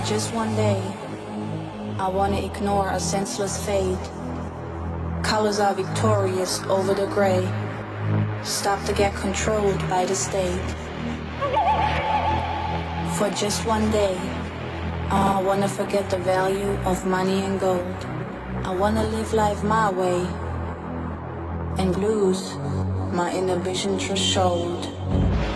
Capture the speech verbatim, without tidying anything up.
just one day, I wanna ignore a senseless fate. Colors are victorious over the gray. Stop to get controlled by the state. For just one day, I wanna forget the value of money and gold. I wanna live life my way and lose my inhibition threshold.